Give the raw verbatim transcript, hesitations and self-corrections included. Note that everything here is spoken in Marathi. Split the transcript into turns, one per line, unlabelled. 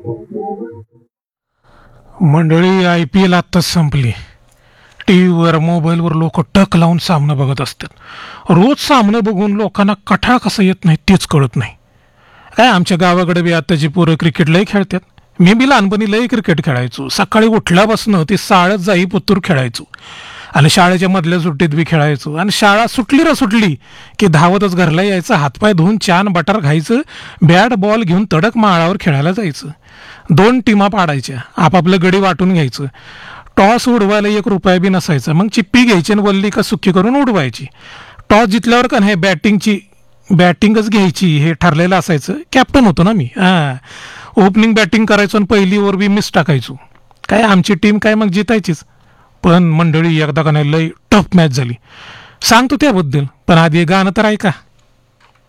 मंडळी, आय पी एल आत्ताच संपली. टी व्हीवर मोबाईलवर लोक टक लावून सामनं बघत असतात. रोज सामनं बघून लोकांना कठाळ कसं येत नाही तेच कळत नाही. काय आमच्या गावाकडे बी आत्ताची पोरं क्रिकेट लय खेळतात. मी बी लहानपणी लय क्रिकेट खेळायचो. सकाळी उठल्यापासून ते शाळेत जाई पुतूर खेळायचो आणि शाळेच्या मधल्या सुट्टीत बी खेळायचो. आणि शाळा सुटली र सुटली की धावतच घरला यायचं, हातपाय धुवून छान बटार खायचं, बॅट बॉल घेऊन तडक माळावर खेळायला जायचं. दोन टीमा पाडायच्या, आपापलं गडी वाटून घ्यायचं. टॉस उडवायला एक रुपया बी नसायचा. मग चिप्पी घ्यायची आणि वल्ली का सुक्की करून उडवायची. टॉस जितल्यावर का नाही बॅटिंगची बॅटिंगच घ्यायची हे ठरलेलं असायचं. कॅप्टन होतो ना मी. हां, ओपनिंग बॅटिंग करायचो आणि पहिली ओव्हर बी मिस टाकायचो. काय आमची टीम काय मग जितायचीच. पण मंडळी, एकदा का नाही लय टफ मॅच झाली. सांगतो त्याबद्दल, पण आधी हे गाणं तर ऐका.